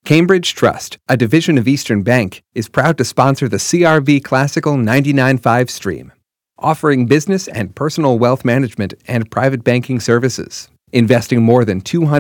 Cambridge Trust, a division of Eastern Bank, is proud to sponsor the CRV Classical 99.5 stream, offering business and personal wealth management and private banking services. Investing more than $200